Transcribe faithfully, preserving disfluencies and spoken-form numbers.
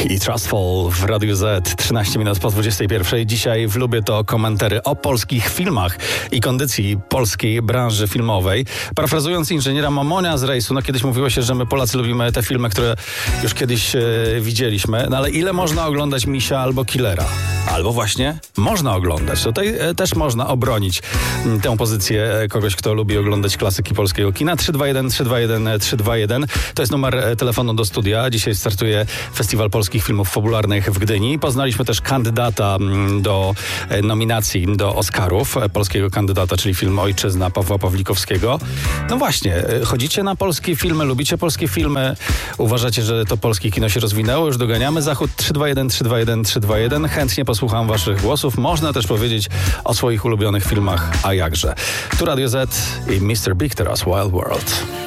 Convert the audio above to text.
i Trustful w Radiu Z, trzynaście minut po dwudziestej pierwszej. Dzisiaj w Lubię to komentary o polskich filmach i kondycji polskiej branży filmowej. Parafrazując inżyniera Mamonia z Rejsu, no kiedyś mówiło się, że my Polacy lubimy te filmy, które już kiedyś e, widzieliśmy, no ale ile można oglądać Misia albo Killera? Albo właśnie można oglądać. Tutaj e, też można obronić m, tę pozycję e, kogoś, kto lubi oglądać klasyki polskiego kina. trzy dwa jeden, trzy dwa jeden, trzy dwa jeden. To jest numer e, telefonu do studia. Dzisiaj startuje Festiwal Polskich Filmów Fabularnych w Gdyni. Poznaliśmy też kandydata m, do e, nominacji do Oscarów. E, polskiego kandydata, czyli film Ojczyzna Pawła Pawlikowskiego. No właśnie, e, chodzicie na polskie filmy, lubicie polskie filmy, uważacie, że to polskie kino się rozwinęło, już doganiamy Zachód. Trzy dwa jeden, trzy dwa jeden, trzy dwa jeden. Chętnie posłucham waszych głosów. Można też powiedzieć o swoich ulubionych filmach, a jakże. Tu Radio Z i mister Big teraz Wild World.